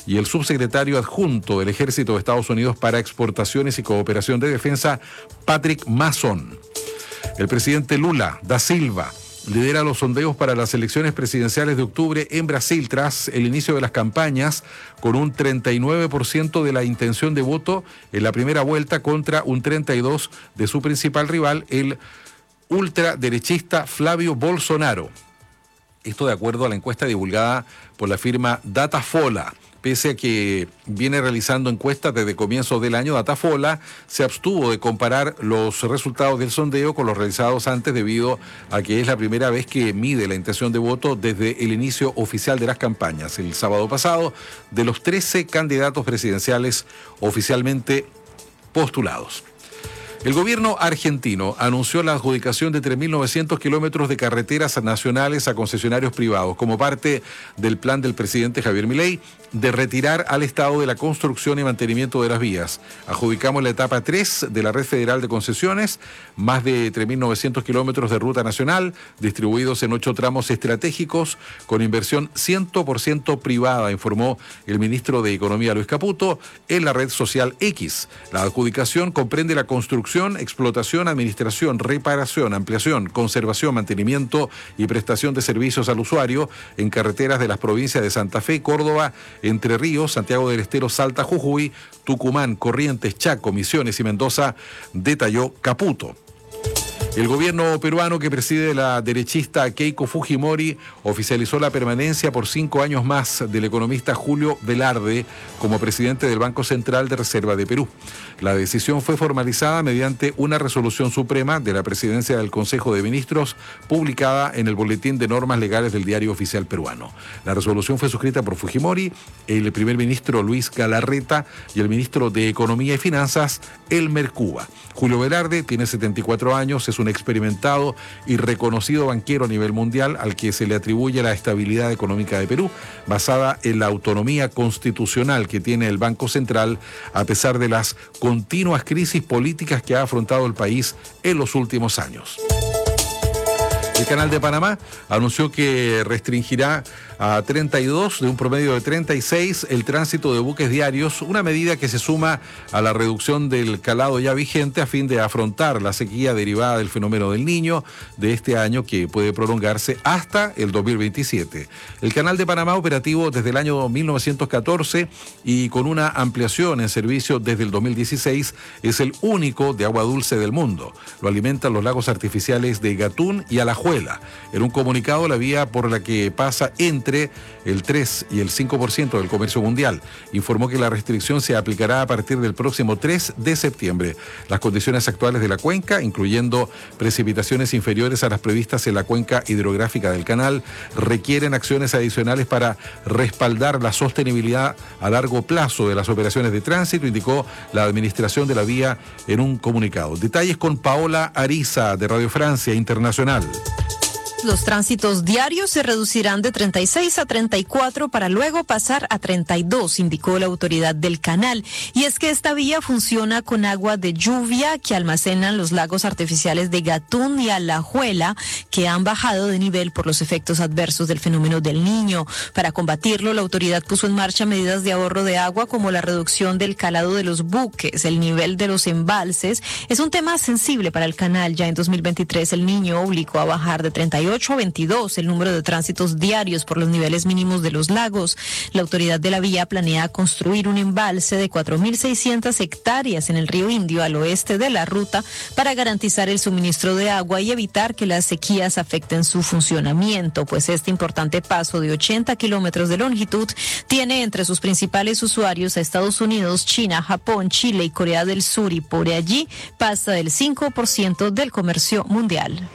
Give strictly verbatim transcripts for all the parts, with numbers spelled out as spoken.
y el subsecretario adjunto del Ejército de Estados Unidos para Exportaciones y Cooperación de Defensa, Patrick Mason. El presidente Lula da Silva lidera los sondeos para las elecciones presidenciales de octubre en Brasil tras el inicio de las campañas, con un treinta y nueve por ciento de la intención de voto en la primera vuelta contra un treinta y dos por ciento de su principal rival, el ultraderechista Flavio Bolsonaro. Esto de acuerdo a la encuesta divulgada por la firma Datafola. Pese a que viene realizando encuestas desde comienzos del año, Datafola se abstuvo de comparar los resultados del sondeo con los realizados antes debido a que es la primera vez que mide la intención de voto desde el inicio oficial de las campañas. El sábado pasado, de los trece candidatos presidenciales oficialmente postulados. El gobierno argentino anunció la adjudicación de tres mil novecientos kilómetros de carreteras nacionales a concesionarios privados como parte del plan del presidente Javier Milei de retirar al Estado de la construcción y mantenimiento de las vías. Adjudicamos la etapa tres de la Red Federal de Concesiones, más de tres mil novecientos kilómetros de ruta nacional, distribuidos en ocho tramos estratégicos, con inversión cien por ciento privada, informó el ministro de Economía Luis Caputo en la red social X. La adjudicación comprende la construcción, explotación, administración, reparación, ampliación, conservación, mantenimiento y prestación de servicios al usuario en carreteras de las provincias de Santa Fe, Córdoba, Entre Ríos, Santiago del Estero, Salta, Jujuy, Tucumán, Corrientes, Chaco, Misiones y Mendoza, detalló Caputo. El gobierno peruano que preside la derechista Keiko Fujimori oficializó la permanencia por cinco años más del economista Julio Velarde como presidente del Banco Central de Reserva de Perú. La decisión fue formalizada mediante una resolución suprema de la presidencia del Consejo de Ministros publicada en el Boletín de Normas Legales del Diario Oficial Peruano. La resolución fue suscrita por Fujimori, el primer ministro Luis Galarreta y el ministro de Economía y Finanzas, Elmer Cuba. Julio Velarde tiene setenta y cuatro años, es un experimentado y reconocido banquero a nivel mundial al que se le atribuye la estabilidad económica de Perú, basada en la autonomía constitucional que tiene el Banco Central a pesar de las continuas crisis políticas que ha afrontado el país en los últimos años. El Canal de Panamá anunció que restringirá a treinta y dos de un promedio de treinta y seis el tránsito de buques diarios, una medida que se suma a la reducción del calado ya vigente a fin de afrontar la sequía derivada del fenómeno del Niño de este año, que puede prolongarse hasta el dos mil veintisiete. El Canal de Panamá, operativo desde el año mil novecientos catorce y con una ampliación en servicio desde el dos mil dieciséis, es el único de agua dulce del mundo. Lo alimentan los lagos artificiales de Gatún y Alajuela. En un comunicado, la vía por la que pasa entre el tres y el cinco por ciento del comercio mundial informó que la restricción se aplicará a partir del próximo tres de septiembre. Las condiciones actuales de la cuenca, incluyendo precipitaciones inferiores a las previstas en la cuenca hidrográfica del canal, requieren acciones adicionales para respaldar la sostenibilidad a largo plazo de las operaciones de tránsito, indicó la administración de la vía en un comunicado. Detalles con Paola Ariza de Radio Francia Internacional. Los tránsitos diarios se reducirán de treinta y seis a treinta y cuatro para luego pasar a treinta y dos, indicó la autoridad del canal. Y es que esta vía funciona con agua de lluvia que almacenan los lagos artificiales de Gatún y Alajuela, que han bajado de nivel por los efectos adversos del fenómeno del Niño. Para combatirlo, la autoridad puso en marcha medidas de ahorro de agua como la reducción del calado de los buques, el nivel de los embalses. Es un tema sensible para el canal. Ya en dos mil veintitrés el Niño obligó a bajar de treinta y ocho a veintidós el número de tránsitos diarios por los niveles mínimos de los lagos. La autoridad de la vía planea construir un embalse de cuatro mil seiscientas hectáreas en el río Indio al oeste de la ruta para garantizar el suministro de agua y evitar que las sequías afecten su funcionamiento, pues este importante paso de ochenta kilómetros de longitud tiene entre sus principales usuarios a Estados Unidos, China, Japón, Chile y Corea del Sur, y por allí pasa del cinco por ciento del comercio mundial.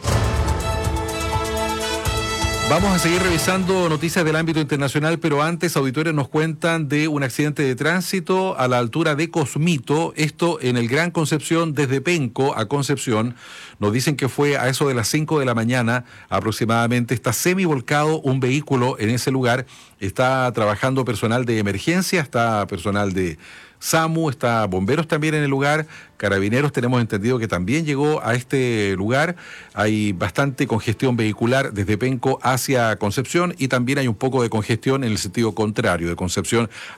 Vamos a seguir revisando noticias del ámbito internacional, pero antes, auditores nos cuentan de un accidente de tránsito a la altura de Cosmito, esto en el Gran Concepción, desde Penco a Concepción. Nos dicen que fue a eso de las cinco de la mañana aproximadamente. Está semivolcado un vehículo en ese lugar. Está trabajando personal de emergencia, está personal de SAMU, está bomberos también en el lugar, Carabineros tenemos entendido que también llegó a este lugar. Hay bastante congestión vehicular desde Penco hacia Concepción y también hay un poco de congestión en el sentido contrario, de Concepción